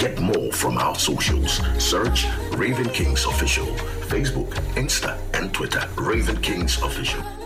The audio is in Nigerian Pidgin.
Get more from our socials. Search Raven Kings Official. Facebook, Insta, and Twitter. Raven Kings Official.